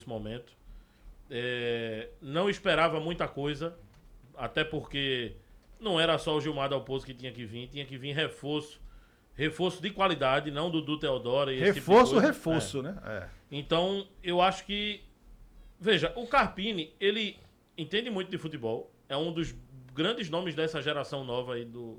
momento. Não esperava muita coisa, até porque não era só o Gilmar Dalpozo que tinha que vir reforço de qualidade, não do Dudu Teodoro e esse tipo de Reforço, coisa. reforço, né? Então, eu acho que, veja, o Carpini, ele entende muito de futebol, é um dos grandes nomes dessa geração nova aí do